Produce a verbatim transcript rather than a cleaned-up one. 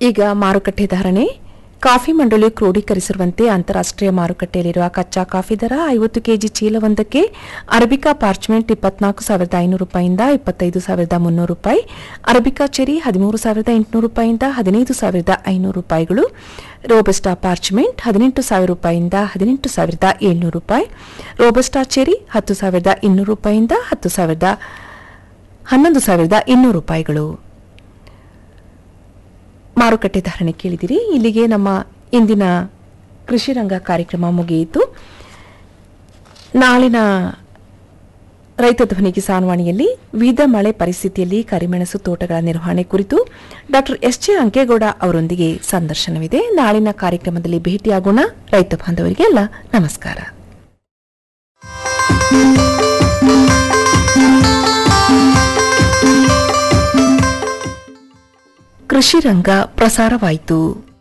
ಈಗ ಮಾರುಕಟ್ಟೆ ಧಾರಣೆ. ಕಾಫಿ ಮಂಡಳಿ ಕ್ರೋಢೀಕರಿಸಿರುವಂತೆ ಅಂತಾರಾಷ್ಟ್ರೀಯ ಮಾರುಕಟ್ಟೆಯಲ್ಲಿರುವ ಕಚ್ಚಾ ಕಾಫಿ ದರ ಐವತ್ತು ಕೆಜಿ ಚೀಲವೊಂದಕ್ಕೆ ಅರಬಿಕಾ ಪಾರ್ಚ್ಮೆಂಟ್ ಇಪ್ಪತ್ನಾಲ್ಕು ಸಾವಿರದ ಐನೂರು ರೂಪಾಯಿಂದ ಇಪ್ಪತ್ತೈದು ಸಾವಿರದ ಮುನ್ನೂರು ರೂಪಾಯಿ, ಅರಬಿಕಾ ಚೆರಿ ಹದಿಮೂರು ಸಾವಿರದ ಎಂಟುನೂರು ರೂಪಾಯಿಂದ ಹದಿನೈದು ಸಾವಿರದ ಐನೂರು ರೂಪಾಯಿಗಳು, ರೋಬಸ್ಟಾ ಪಾರ್ಚ್ಮೆಂಟ್ ಹದಿನೆಂಟು ಸಾವಿರ ರೂಪಾಯಿಂದ ಹದಿನೆಂಟು ಸಾವಿರದ ಏಳ್ನೂರು ರೂಪಾಯಿ, ರೋಬಸ್ಟಾ ಚೆರಿ ಹತ್ತು ಸಾವಿರದ ಇನ್ನೂರು ರೂಪಾಯಿಂದ ಹತ್ತು ಸಾವಿರದ ಹನ್ನೊಂದು ಸಾವಿರದ ಇನ್ನೂರು ರೂಪಾಯಿಗಳು. ಮಾರುಕಟ್ಟೆ ಧಾರಣೆ ಕೇಳಿದಿರಿ. ಇಲ್ಲಿಗೆ ನಮ್ಮ ಇಂದಿನ ಕೃಷಿ ರಂಗ ಕಾರ್ಯಕ್ರಮ ಮುಗಿಯಿತು. ನಾಳಿನ ರೈತ ಧ್ವನಿ ಕಿಸಾನ್ವಾಣಿಯಲ್ಲಿ ವಿವಿಧ ಮಳೆ ಪರಿಸ್ಥಿತಿಯಲ್ಲಿ ಕರಿಮೆಣಸು ತೋಟಗಳ ನಿರ್ವಹಣೆ ಕುರಿತು ಡಾಕ್ಟರ್ ಎಸ್ ಜೆ ಅಂಕೇಗೌಡ ಅವರೊಂದಿಗೆ ಸಂದರ್ಶನವಿದೆ. ನಾಳಿನ ಕಾರ್ಯಕ್ರಮದಲ್ಲಿ ಭೇಟಿಯಾಗೋಣ. ರೈತ ಬಾಂಧವರಿಗೆಲ್ಲ ನಮಸ್ಕಾರ. ಕೃಷಿ ರಂಗ ಪ್ರಸಾರವಾಯಿತು.